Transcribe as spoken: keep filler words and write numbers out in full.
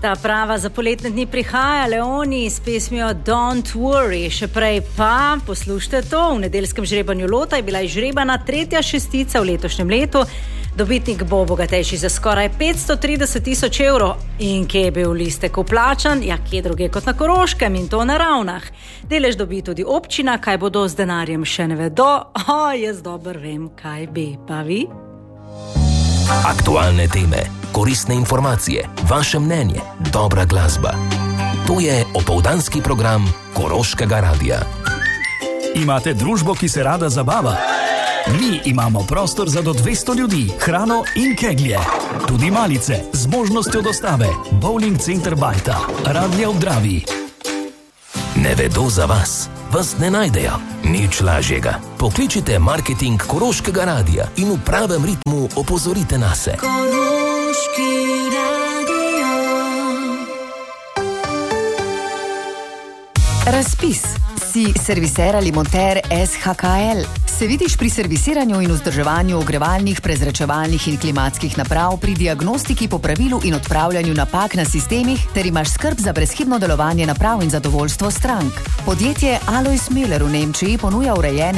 Ta prava za poletne dni prihaja, Leoni s pesmijo Don't Worry. Še prej pa, poslušajte to, v nedeljskem žrebanju lota je bila izžrebana tretja šestica v letošnjem letu. Dobitnik bo bogatejši za skoraj petsto trideset tisoč evrov. In kje je bil listek vplačan? Ja, kje druge kot na Koroškem, in to na Ravnah. Delež dobi tudi občina, kaj bodo z denarjem še ne vedo. O, jaz dobro vem, kaj bi, pa vi? Aktualne teme, koristne informacije, vaše mnenje, dobra glasba. To je opoldanski program Koroškega radia. Imate družbo, ki se rada zabava? Mi imamo prostor za do dvesto ljudi, hrano in keglje. Tudi malice z možnostjo dostave. Bowling center Bajta, Radlje ob Dravi. Ne vedo za vas, vas ne najdejo. Nič lažjega. Pokličite marketing Koroškega radia in v pravem ritmu opozorite nase. Koroški radio. Razpis. Si serviser ali monter S H K L? Se vidiš pri servisiranju in vzdrževanju ogrevalnih, prezračevalnih in klimatskih naprav, pri diagnostiki, popravilu in odpravljanju napak na sistemih, ter imaš skrb za brezhibno delovanje naprav in zadovoljstvo strank. Podjetje Alois Müller v Nemčiji ponuja urejene